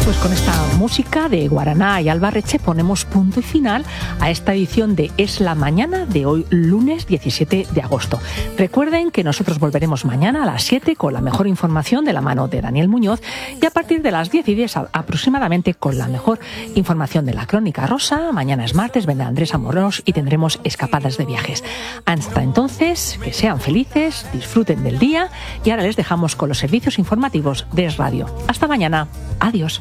Pues con esta música de Guaraná y Albarreche ponemos punto y final a esta edición de Es la Mañana de hoy, lunes 17 de agosto. Recuerden que nosotros volveremos mañana a las 7 con la mejor información de la mano de Daniel Muñoz y a partir de las 10:10 aproximadamente con la mejor información de la Crónica Rosa. Mañana es martes, vendrá Andrés Amorós y tendremos escapadas de viajes. Hasta entonces, que sean felices, disfruten del día y ahora les dejamos con los servicios informativos de Es Radio. Hasta mañana. Adiós.